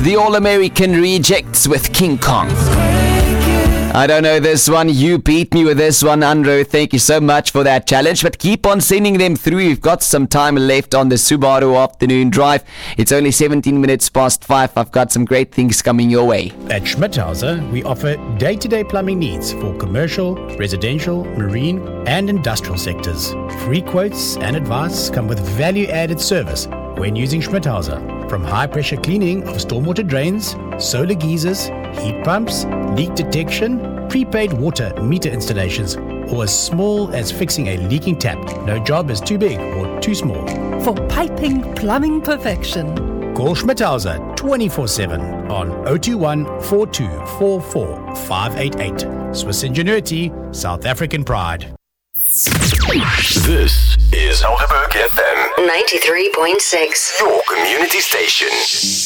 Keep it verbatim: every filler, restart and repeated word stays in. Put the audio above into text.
The All-American Rejects with King Kong. I don't know this one. You beat me with this one, Andrew. Thank you so much for that challenge. But keep on sending them through. We've got some time left on the Subaru Afternoon Drive. It's only seventeen minutes past five. I've got some great things coming your way. At Schmidhauser, we offer day-to-day plumbing needs for commercial, residential, marine, and industrial sectors. Free quotes and advice come with value-added service when using Schmidhauser. From high-pressure cleaning of stormwater drains, solar geysers, heat pumps, leak detection, prepaid water meter installations, or as small as fixing a leaking tap. No job is too big or too small. For piping plumbing perfection, call Schmidhauser twenty-four seven on zero two one, four two four four, five eight eight. Swiss ingenuity, South African pride. This is Helderberg F M ninety-three point six. Your community station.